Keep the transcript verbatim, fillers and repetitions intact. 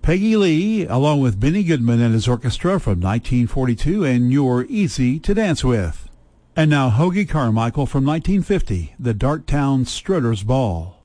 Peggy Lee, along with Benny Goodman and his orchestra from nineteen forty-two, and You're Easy to Dance With. And now Hoagy Carmichael from nineteen fifty, The Darktown Strutters Ball.